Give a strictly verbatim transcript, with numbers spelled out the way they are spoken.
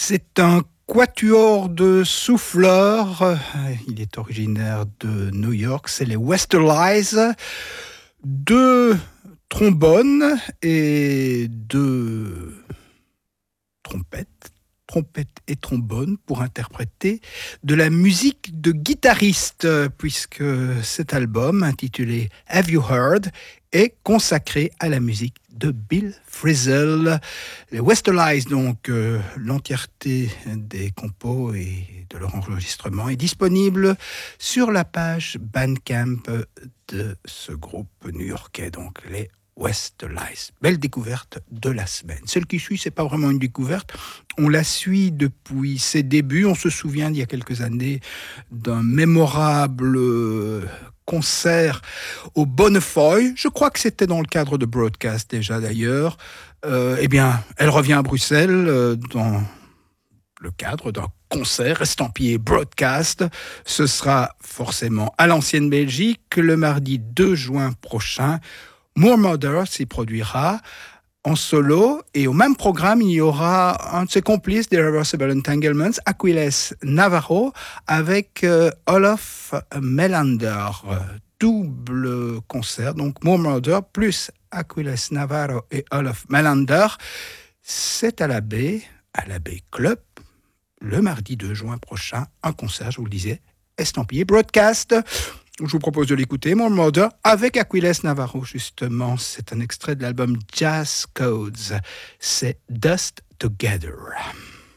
C'est un quatuor de souffleurs. Il est originaire de New York. C'est les Westerlies. Deux trombones et deux trompettes. Trompette et trombone pour interpréter de la musique de guitariste, puisque cet album, intitulé Have You Heard, est consacré à la musique de Bill Frisell. Les Westerlies, donc, euh, l'entièreté des compos et de leur enregistrement est disponible sur la page Bandcamp de ce groupe new-yorkais, donc les Westerlies. Belle découverte de la semaine. Celle qui suit, c'est pas vraiment une découverte. On la suit depuis ses débuts. On se souvient d'il y a quelques années d'un mémorable concert au Bonnefoy. Je crois que c'était dans le cadre de Broadcast déjà d'ailleurs. Euh, eh bien, elle revient à Bruxelles euh, dans le cadre d'un concert estampillé Broadcast. Ce sera forcément à l'Ancienne Belgique le mardi deux juin prochain. Moore Mother s'y produira en solo, et au même programme, il y aura un de ses complices des Reversible Entanglements, Aquiles Navarro, avec euh, Olaf Melander. Double concert, donc Moore Mother plus Aquiles Navarro et Olaf Melander. C'est à la baie, à la baie Club, le mardi deux juin prochain, un concert, je vous le disais, estampillé Broadcast. Je vous propose de l'écouter, Moore Mother, avec Aquiles Navarro, justement. C'est un extrait de l'album Jazz Codes. C'est Dust Together.